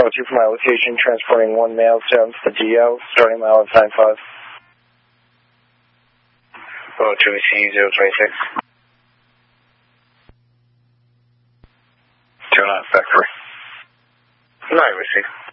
2 for my location, transporting 1 male to the DO, starting mile at 95. 2 received 026. 29 factory. 9 received.